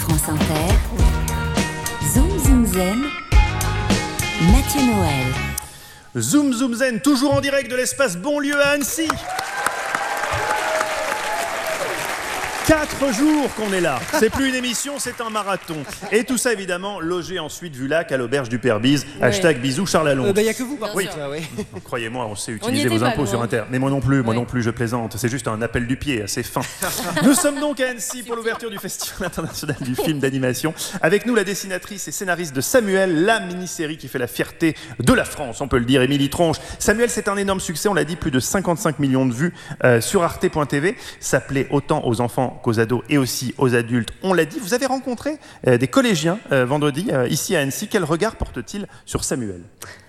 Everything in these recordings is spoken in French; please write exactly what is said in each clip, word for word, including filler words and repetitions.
France Inter, Zoom Zoom Zen, Mathieu Noël. Zoom Zoom Zen, toujours en direct de l'espace Bonlieu à Annecy. Quatre jours qu'on est là. C'est plus une émission, c'est un marathon. Et tout ça, évidemment, logé en suite vu lac à l'auberge du Père Bise. Ouais. Hashtag bisous Charles Lalonde. Il euh, n'y bah, a que vous, par oui. contre. Oui. Croyez-moi, on sait utiliser on vos impôts sur Inter. Mais moi non plus, moi ouais. non plus, je plaisante. C'est juste un appel du pied assez fin. Nous sommes donc à Annecy pour l'ouverture du Festival international du film d'animation. Avec nous, la dessinatrice et scénariste de Samuel, la mini-série qui fait la fierté de la France, on peut le dire, Émilie Tronche. Samuel, c'est un énorme succès, on l'a dit, plus de cinquante-cinq millions de vues euh, sur arte point t v. Ça plaît autant aux enfants qu'aux ados et aussi aux adultes. On l'a dit, vous avez rencontré euh, des collégiens euh, vendredi euh, ici à Annecy. Quel regard portent-ils sur Samuel ?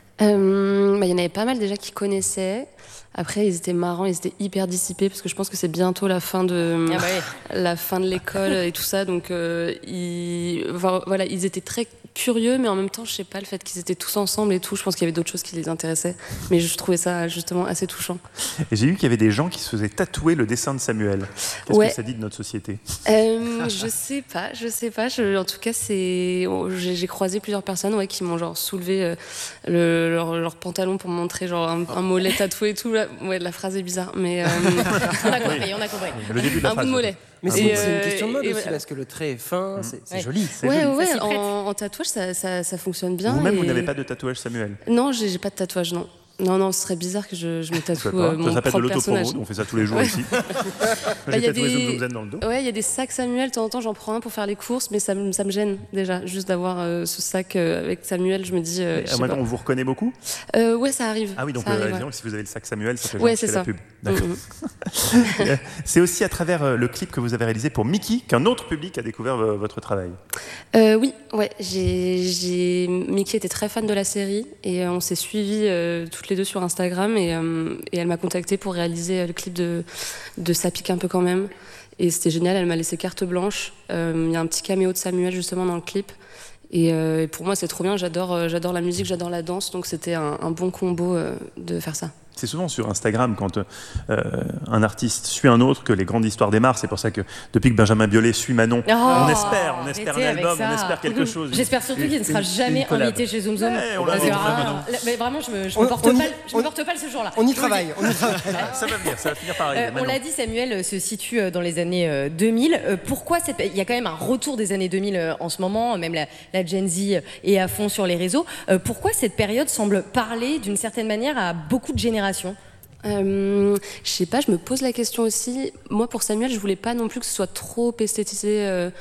euh, bah, y en avait pas mal déjà qui connaissaient. Après, ils étaient marrants, ils étaient hyper dissipés parce que je pense que c'est bientôt la fin de ah bah oui. la fin de l'école et tout ça. Donc, euh, ils, voilà, ils étaient très curieux, mais en même temps, je sais pas, le fait qu'ils étaient tous ensemble et tout, je pense qu'il y avait d'autres choses qui les intéressaient. Mais je trouvais ça justement assez touchant. Et j'ai vu qu'il y avait des gens qui se faisaient tatouer le dessin de Samuel. Qu'est-ce ouais. que ça dit de notre société ? euh, Je sais pas, je sais pas. Je, en tout cas, c'est, j'ai, j'ai croisé plusieurs personnes ouais, qui m'ont genre soulevé euh, le, leur, leur pantalon pour me montrer genre un, un mollet tatoué et tout. Ouais, la phrase est bizarre, mais euh, on a compris, on a compris. Le début de la un phrase, bout de mollet. Mais c'est, et c'est euh, une question de mode aussi, voilà. parce que le trait est fin, mmh. c'est, c'est ouais. joli. C'est ouais, joli. ouais, en, en tatouage, ça, ça, ça fonctionne bien. Vous-même, et... vous n'avez pas de tatouage, Samuel ? Non, j'ai, j'ai pas de tatouage, non. Non, non, ce serait bizarre que je, je me tatoue euh, mon ça propre personnage. On fait ça tous les jours ouais. ici. Bah, J'ai y a tatoué des... Zoom Zoom Zen dans le dos. Ouais, il y a des sacs Samuel, de temps en temps j'en prends un pour faire les courses, mais ça, ça me gêne déjà, juste d'avoir euh, ce sac euh, avec Samuel, je me dis... Euh, je maintenant, on vous reconnaît beaucoup ? euh, Ouais, ça arrive. Ah oui, donc ça arrive, euh, ouais. si vous avez le sac Samuel, ça fait ouais, c'est c'est la ça. pub. Mm-hmm. C'est aussi à travers euh, le clip que vous avez réalisé pour Mickey qu'un autre public a découvert euh, votre travail. Euh, oui, ouais, j'ai, j'ai... Mickey était très fan de la série et euh, on s'est suivis euh, toutes les deux sur Instagram et, euh, et elle m'a contactée pour réaliser euh, le clip de, de Ça pique un peu quand même. Et c'était génial, elle m'a laissé carte blanche. Il euh, y a un petit caméo de Samuel justement dans le clip. Et, euh, et pour moi, c'est trop bien, j'adore, euh, j'adore la musique, j'adore la danse, donc c'était un, un bon combo euh, de faire ça. C'est souvent sur Instagram, quand euh, un artiste suit un autre, que les grandes histoires démarrent. C'est pour ça que depuis que Benjamin Biolay suit Manon, oh, on espère, on espère un album, on espère quelque chose. J'espère surtout qu'il ne sera jamais invité chez Zoom Zoom. Ouais, on l'a dit, ah, mais vraiment, je me, je me porte on, mal, on, je me porte mal ce jour-là. On y travaille, on y travaille. Ça va venir, ça va finir par arriver. Euh, on l'a dit, Samuel se situe dans les années deux mille. Pourquoi cette... Il y a quand même un retour des années deux mille en ce moment, même la, la Gen Z est à fond sur les réseaux. Pourquoi cette période semble parler d'une certaine manière à beaucoup de générations ? Euh, je sais pas, je me pose la question aussi. Moi, pour Samuel, je voulais pas non plus que ce soit trop esthétisé euh,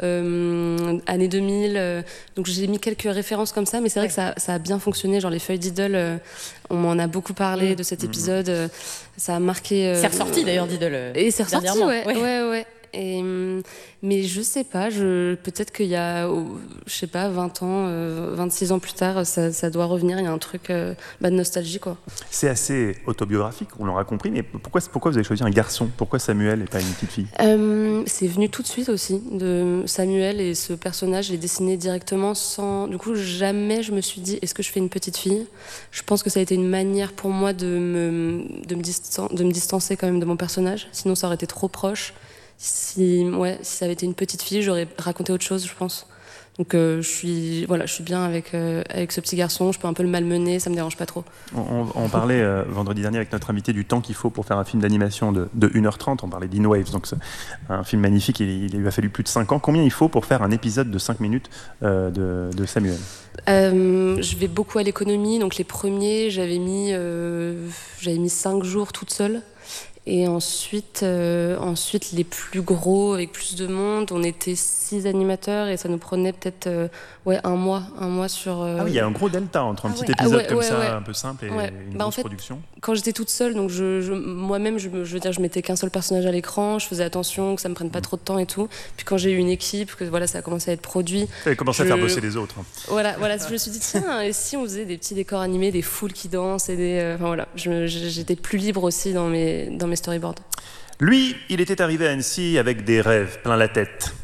euh, années deux mille. Euh, donc j'ai mis quelques références comme ça, mais c'est vrai ouais. que ça, ça a bien fonctionné. Genre les feuilles d'Idole, euh, on m'en a beaucoup parlé mmh. de cet épisode. Euh, ça a marqué. Euh, c'est ressorti d'ailleurs d'Idole. Et c'est ressorti, ouais, ouais, ouais. ouais. Et, mais je sais pas, je, peut-être qu'il y a, je sais pas, vingt ans, euh, vingt-six ans plus tard, ça, ça doit revenir, il y a un truc euh, bah, de nostalgie, quoi. C'est assez autobiographique, on l'aura compris, mais pourquoi, pourquoi vous avez choisi un garçon ? Pourquoi Samuel et pas une petite fille ? euh, C'est venu tout de suite aussi, de Samuel, et ce personnage, je l'ai dessiné directement sans... Du coup, jamais je me suis dit, est-ce que je fais une petite fille ? Je pense que ça a été une manière pour moi de me, de me, distan- de me distancer quand même de mon personnage, sinon ça aurait été trop proche. Si, ouais, si ça avait été une petite fille, j'aurais raconté autre chose, je pense. Donc euh, je suis, voilà, je suis bien avec, euh, avec ce petit garçon, je peux un peu le malmener, ça me dérange pas trop. On, on parlait euh, vendredi dernier avec notre invité du temps qu'il faut pour faire un film d'animation de, de une heure trente, on parlait d'In Waves, donc c'est un film magnifique, il, il lui a fallu plus de cinq ans. Combien il faut pour faire un épisode de cinq minutes euh, de, de Samuel ? euh, Je vais beaucoup à l'économie, donc les premiers, j'avais mis, euh, j'avais mis cinq jours toute seule. Et ensuite, euh, ensuite, les plus gros, avec plus de monde, on était six animateurs et ça nous prenait peut-être euh, ouais, un mois, un mois sur... Euh... Ah oui, il y a un gros delta entre un ah petit ouais. épisode ah ouais, comme ouais, ça, ouais. un peu simple, et ouais. une bah grosse en fait, production. Quand j'étais toute seule, donc je, je, moi-même, je, je veux dire, je mettais qu'un seul personnage à l'écran, je faisais attention que ça me prenne pas mmh. trop de temps et tout. Puis quand j'ai eu une équipe, que voilà, ça a commencé à être produit... Vous avez commencé je... à faire bosser les autres. Hein. Voilà, voilà, je me suis dit, tiens, et si on faisait des petits décors animés, des foules qui dansent, et des... Euh, enfin voilà, je, j'étais plus libre aussi dans mes, dans mes storyboards. Lui, il était arrivé à Annecy avec des rêves plein la tête.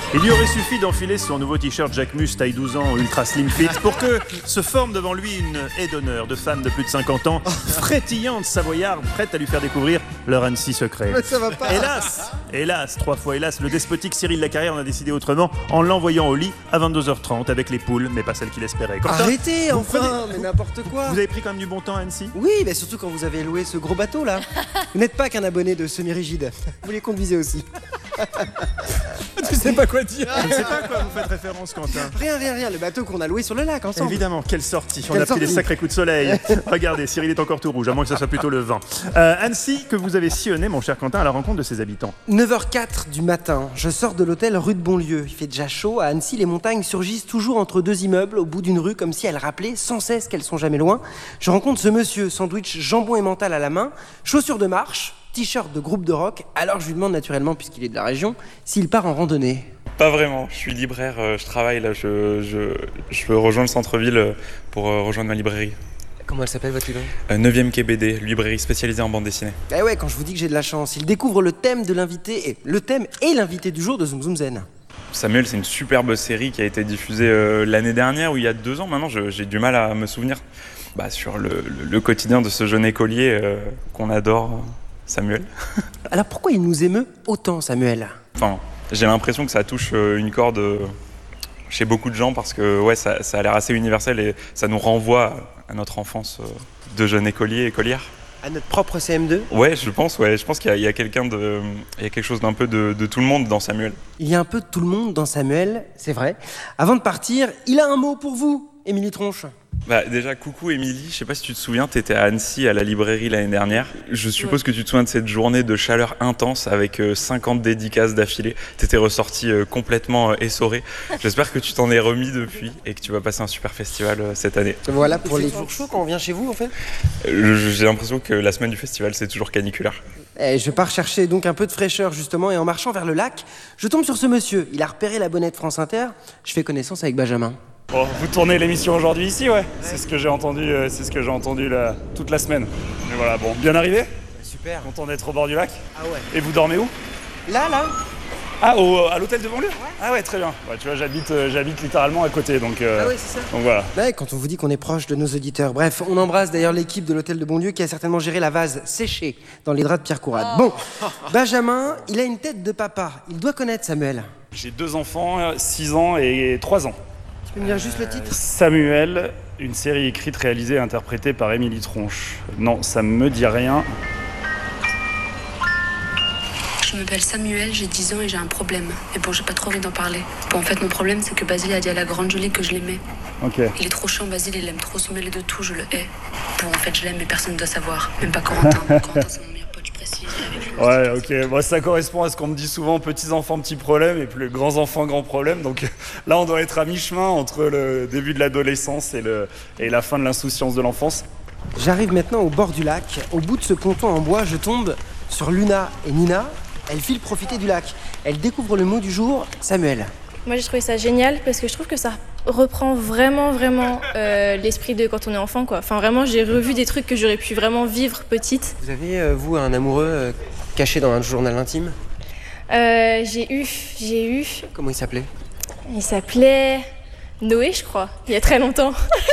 Il lui aurait suffi d'enfiler son nouveau t-shirt Jacquemus taille douze ans ultra slim fit pour que se forme devant lui une haie d'honneur de femmes de plus de cinquante ans, frétillantes savoyardes, prêtes à lui faire découvrir leur Annecy secret. Mais ça va pas. Hélas, hélas, trois fois hélas, le despotique Cyril Lacarrière en a décidé autrement en l'envoyant au lit à vingt-deux heures trente avec les poules, mais pas celles qu'il espérait. Quentin, Arrêtez, vous enfin, prenez- mais n'importe quoi. Vous avez pris quand même du bon temps à Annecy? Oui, mais surtout quand vous avez loué ce gros bateau là. Vous n'êtes pas qu'un abonné de semi-rigide. Vous les conduisez aussi. Tu sais pas quoi dire. Je ne sais pas à quoi vous faites référence, Quentin. Rien, rien, rien. Le bateau qu'on a loué sur le lac ensemble. Évidemment, quelle sortie. On Quelle a pris des sortie. sacrés coups de soleil. Regardez, Cyril est encore tout rouge, à moins que ça soit plutôt le vin. Euh, Annecy, que vous avez sillonné, mon cher Quentin, à la rencontre de ses habitants. neuf heures quatre du matin, je sors de l'hôtel rue de Bonlieu. Il fait déjà chaud. À Annecy, les montagnes surgissent toujours entre deux immeubles, au bout d'une rue, comme si elles rappelaient sans cesse qu'elles sont jamais loin. Je rencontre ce monsieur, sandwich jambon et mental à la main, chaussures de marche, t-shirt de groupe de rock. Alors je lui demande naturellement, puisqu'il est de la région, s'il part en randonnée. Pas vraiment, je suis libraire, euh, je travaille là, je, je, je rejoins le centre-ville euh, pour euh, rejoindre ma librairie. Comment elle s'appelle votre librairie? Euh, neuvième quai B D, librairie spécialisée en bande dessinée. Eh ouais, quand je vous dis que j'ai de la chance, il découvre le thème de l'invité, et le thème et l'invité du jour de Zoom Zoom Zen. Samuel, c'est une superbe série qui a été diffusée euh, l'année dernière ou il y a deux ans maintenant, je- j'ai du mal à me souvenir, bah, sur le, le- le quotidien de ce jeune écolier euh, qu'on adore, Samuel. Alors pourquoi il nous émeut autant, Samuel? Enfin, j'ai l'impression que ça touche euh, une corde euh, chez beaucoup de gens parce que ouais, ça, ça a l'air assez universel et ça nous renvoie à notre enfance euh, de jeunes écoliers et écolières. À notre propre C M deux? Ouais, je pense, ouais, je pense qu'il y a, il y a quelqu'un de, il y a quelque chose d'un peu de, de tout le monde dans Samuel. Il y a un peu de tout le monde dans Samuel, c'est vrai. Avant de partir, il a un mot pour vous, Émilie Tronche. Bah, déjà, coucou Émilie, je sais pas si tu te souviens, t'étais à Annecy à la librairie l'année dernière. Je suppose que tu te souviens de cette journée de chaleur intense avec euh, cinquante dédicaces d'affilée. T'étais ressortie euh, complètement euh, essorée. J'espère que tu t'en es remis depuis et que tu vas passer un super festival euh, cette année. Voilà pour les jours chauds quand on vient chez vous, en fait. Euh, je- J'ai l'impression que la semaine du festival, c'est toujours caniculaire. Eh, je pars chercher donc un peu de fraîcheur, justement, et en marchant vers le lac, je tombe sur ce monsieur. Il a repéré la bonnette France Inter. Je fais connaissance avec Benjamin. Bon, vous tournez l'émission aujourd'hui ici, ouais. C'est ce que j'ai entendu, euh, c'est ce que j'ai entendu là, toute la semaine. Mais voilà, bon, bien arrivé. Super. Content d'être au bord du lac. Ah ouais. Et vous dormez où? Là, là. Ah, au, à l'hôtel de banlieue. Ah ouais, très bien. Ouais, tu vois, j'habite, euh, j'habite littéralement à côté, donc. euh, Ah ouais, c'est ça. Donc voilà. Ouais, quand on vous dit qu'on est proche de nos auditeurs. Bref, on embrasse d'ailleurs l'équipe de l'hôtel de Bonlieu qui a certainement géré la vase séchée dans les draps de Pierre Courade. Bon, Benjamin, il a une tête de papa. Il doit connaître Samuel. J'ai deux enfants, six ans et trois ans. Tu peux me dire juste le titre? Samuel, une série écrite, réalisée et interprétée par Émilie Tronche. Non, ça me dit rien. Je m'appelle Samuel, j'ai dix ans et j'ai un problème. Mais bon, j'ai pas trop envie d'en parler. Bon, en fait, mon problème, c'est que Basile a dit à la grande jolie que je l'aimais. Ok. Il est trop chiant, Basile, il aime trop se mêler de tout, je le hais. Bon, en fait, je l'aime, mais personne ne doit savoir. Même pas Corentin. Corentin, c'est mon meilleur pote, je précise. Avec lui, Ouais, ok. Bon, ça correspond à ce qu'on me dit souvent, petits enfants, petits problèmes, et puis grands enfants, grands problèmes. Donc là, on doit être à mi-chemin entre le début de l'adolescence et, le, et la fin de l'insouciance de l'enfance. J'arrive maintenant au bord du lac. Au bout de ce ponton en bois, je tombe sur Luna et Nina. Elles filent profiter du lac. Elles découvrent le mot du jour, Samuel. Moi j'ai trouvé ça génial parce que je trouve que ça reprend vraiment vraiment euh, l'esprit de quand on est enfant quoi. Enfin vraiment j'ai revu des trucs que j'aurais pu vraiment vivre petite. Vous avez, euh, vous, un amoureux euh, caché dans un journal intime? Euh, j'ai eu, j'ai eu, Comment il s'appelait? il s'appelait Noé je crois, il y a très longtemps.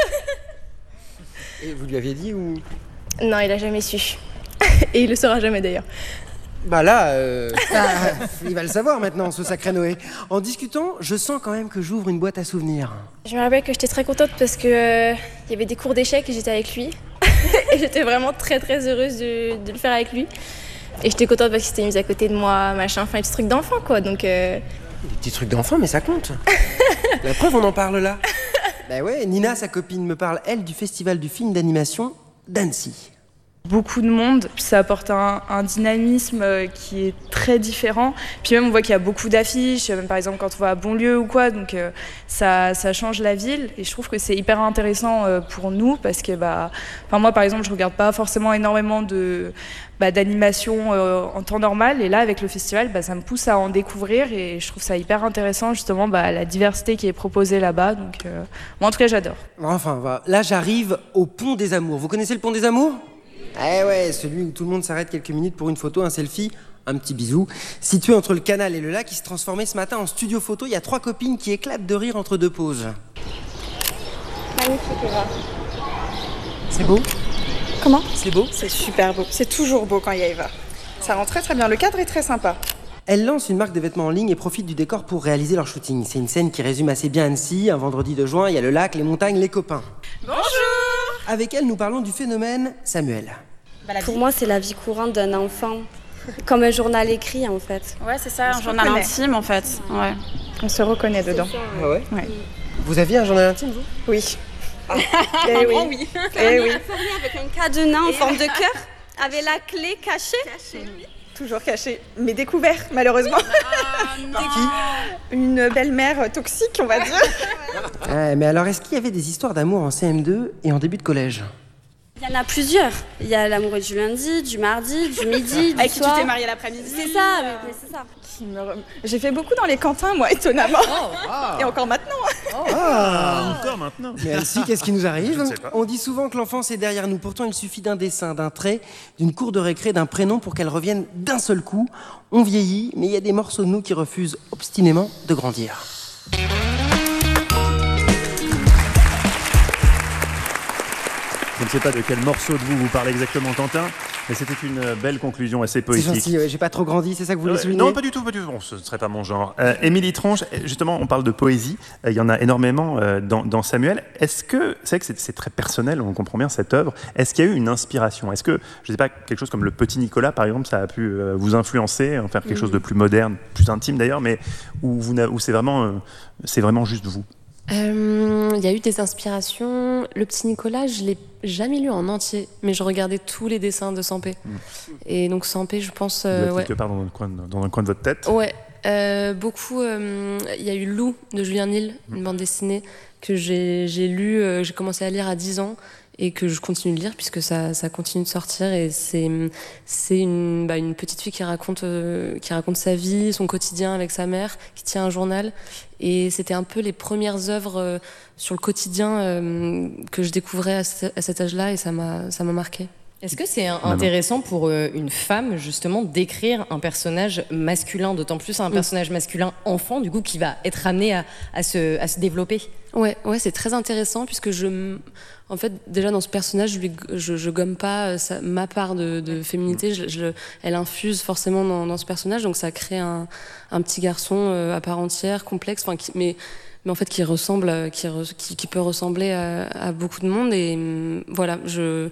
Et vous lui aviez dit ou? Non il a jamais su. Et il le saura jamais d'ailleurs. Bah là, euh, ça, il va le savoir maintenant, ce sacré Noé. En discutant, je sens quand même que j'ouvre une boîte à souvenirs. Je me rappelle que j'étais très contente parce que euh, il y avait des cours d'échecs et j'étais avec lui. Et j'étais vraiment très très heureuse de, de le faire avec lui. Et j'étais contente parce qu'il s'était mis à côté de moi, machin, enfin des petits trucs d'enfant quoi. Donc euh... Des petits trucs d'enfant, mais ça compte. La preuve, on en parle là. Bah ouais, Nina, sa copine, me parle, elle, du festival du film d'animation d'Annecy. Beaucoup de monde, puis ça apporte un, un dynamisme euh, qui est très différent. Puis même on voit qu'il y a beaucoup d'affiches, même par exemple quand on va à Bonlieu ou quoi, donc euh, ça, ça change la ville. Et je trouve que c'est hyper intéressant euh, pour nous parce que bah, enfin moi par exemple je regarde pas forcément énormément de bah, d'animation euh, en temps normal. Et là avec le festival, bah, ça me pousse à en découvrir et je trouve ça hyper intéressant justement bah, la diversité qui est proposée là-bas. Donc euh, moi en tout cas j'adore. Enfin, va- là j'arrive au Pont des Amours. Vous connaissez le Pont des Amours? Eh ouais, celui où tout le monde s'arrête quelques minutes pour une photo, un selfie, Un petit bisou. Situé entre le canal et le lac, il se transformait ce matin en studio photo. Il y a trois copines qui éclatent de rire entre deux pauses. Magnifique, Eva. C'est beau? Comment? C'est beau? C'est super beau. C'est toujours beau quand il y a Eva. Ça rend très très bien. Le cadre est très sympa. Elle lance une marque de vêtements en ligne et profite du décor pour réaliser leur shooting. C'est une scène qui résume assez bien Annecy. Un vendredi de juin, il y a le lac, les montagnes, les copains. Bonjour! Avec elle, nous parlons du phénomène Samuel. Pour moi, c'est la vie courante d'un enfant. Comme un journal écrit, en fait. Ouais, c'est ça, On un se journal reconnaît. intime en fait. Ouais. On se reconnaît dedans. Ah ouais? Ouais. Vous aviez un journal intime, vous? Oui. Ah. Eh oui. oui. Eh oui. Avec un cadenas en forme de cœur, avec la clé cachée. Caché. Toujours caché, mais découvert, malheureusement. Ah, qui? Une belle-mère toxique, on va dire. Ouais, mais alors, est-ce qu'il y avait des histoires d'amour en C M deux et en début de collège? Il y en a plusieurs. Il y a l'amoureux du lundi, du mardi, du midi, du Avec qui soir. tu t'es mariée l'après-midi. C'est ça, mais, mais c'est ça. Qui me rem- J'ai fait beaucoup dans les cantins, moi, étonnamment. Ah. Et encore maintenant. Ah, encore maintenant. Mais Elsie, qu'est-ce qui nous arrive? Je ne sais pas. On dit souvent que l'enfance est derrière nous. Pourtant, il suffit d'un dessin, d'un trait, d'une cour de récré, d'un prénom pour qu'elle revienne d'un seul coup. On vieillit, mais il y a des morceaux de nous qui refusent obstinément de grandir. Je ne sais pas de quel morceau de vous vous parlez exactement, Quentin, mais c'était une belle conclusion assez C'est poétique. gentil, ouais, j'ai pas trop grandi, c'est ça que vous voulez Euh, souligner? non, pas du tout, pas du tout. Bon, ce ne serait pas mon genre. Euh, Émilie Tronche, justement, on parle de poésie. Euh, Il y en a énormément euh, dans, dans Samuel. Est-ce que, c'est vrai que c'est, c'est très personnel, on comprend bien cette œuvre. Est-ce qu'il y a eu une inspiration? Est-ce que, je ne sais pas, quelque chose comme Le Petit Nicolas, par exemple, ça a pu euh, vous influencer, en faire quelque Mhm. chose de plus moderne, plus intime d'ailleurs, mais où, vous n'a- où c'est vraiment, euh, c'est vraiment juste vous? Euh, Il y a eu des inspirations. Le Petit Nicolas, je l'ai jamais lu en entier, mais je regardais tous les dessins de Sampé. Mm. Et donc Sampé, je pense, Il doit euh, être ouais. quelque part dans un coin, dans un coin de votre tête. Ouais, euh, beaucoup. euh, Il y a eu Lou de Julien Nil, une bande dessinée que j'ai j'ai lu, euh, j'ai commencé à lire à dix ans et que je continue de lire puisque ça, ça continue de sortir. Et c'est c'est une, bah, une petite fille qui raconte, euh, qui raconte sa vie, son quotidien avec sa mère, qui tient un journal. Et c'était un peu les premières œuvres euh, sur le quotidien euh, que je découvrais à, ce- à cet âge-là et ça m'a ça m'a marqué. Est-ce que c'est un- intéressant pour euh, une femme justement d'écrire un personnage masculin, d'autant plus un Mm. personnage masculin enfant du coup qui va être amené à, à, se, à se développer? Ouais, ouais, c'est très intéressant puisque je, m- en fait, déjà dans ce personnage, je, lui, je, je gomme pas euh, sa- ma part de, de féminité, je, je, elle infuse forcément dans, dans ce personnage, donc ça crée un, un petit garçon euh, à part entière, complexe, enfin, qui, mais, mais en fait qui ressemble, à- qui, re- qui, qui peut ressembler à, à beaucoup de monde et hum, voilà, je,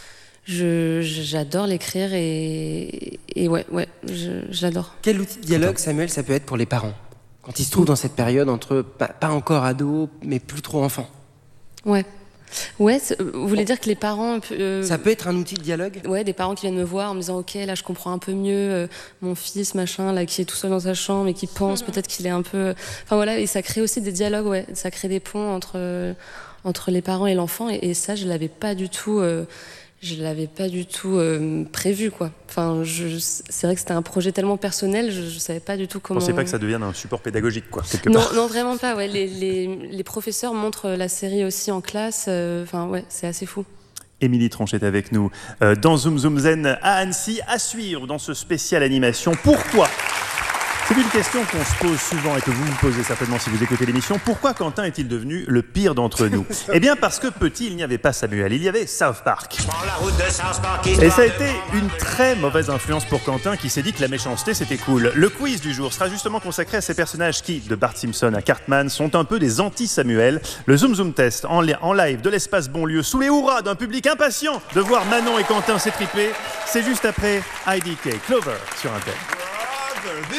je, j'adore l'écrire et, et ouais, ouais, je, je l'adore. Quel outil de dialogue, Samuel, ça peut être pour les parents? Quand ils se trouvent dans cette période entre pas, pas encore ados, mais plus trop enfants. Ouais. Ouais, c'est- vous voulez dire que les parents... euh, Ça peut être un outil de dialogue? Ouais, des parents qui viennent me voir en me disant ok, là je comprends un peu mieux euh, mon fils machin là qui est tout seul dans sa chambre et qui pense peut-être qu'il est un peu, enfin voilà, et ça crée aussi des dialogues, ouais, ça crée des ponts entre euh, entre les parents et l'enfant et, et ça je l'avais pas du tout, euh, je l'avais pas du tout euh, prévu quoi. Enfin, je, c'est vrai que c'était un projet tellement personnel, je, je savais pas du tout Je comment. pensais pas que ça devienne un support pédagogique, quoi, quelque Non, part. non, vraiment pas. Ouais, les, les, les professeurs montrent la série aussi en classe. euh, Enfin, ouais, c'est assez fou. Émilie Tronche est avec nous euh, dans Zoom Zoom Zen à Annecy, à suivre dans ce spécial animation. Pourquoi? C'est une question qu'on se pose souvent et que vous vous posez certainement si vous écoutez l'émission. Pourquoi Quentin est-il devenu le pire d'entre nous? Eh bien parce que petit, il n'y avait pas Samuel, il y avait South Park. Et ça a été une très mauvaise influence pour Quentin qui s'est dit que la méchanceté c'était cool. Le quiz du jour sera justement consacré à ces personnages qui, de Bart Simpson à Cartman, sont un peu des anti-Samuel. Le Zoom Zoom Test en, li- en live de l'espace Bonlieu sous les hurrahs d'un public impatient de voir Manon et Quentin s'étriper. C'est juste après I D K Clover sur Intel.